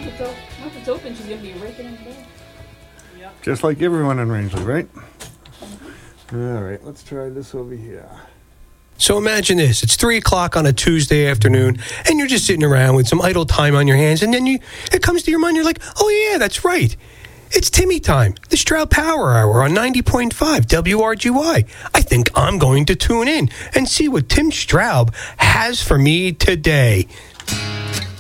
Once it's open, she's going to be raking in the door. Yep. Just like everyone in Rangeley, right? All right, let's try this over here. So imagine this. It's 3 o'clock on a Tuesday afternoon, and you're just sitting around with some idle time on your hands, and then it comes to your mind, you're like, oh, yeah, that's right. It's Timmy time, the Stroud Power Hour on 90.5 WRGY. I think I'm going to tune in and see what Tim Straub has for me today.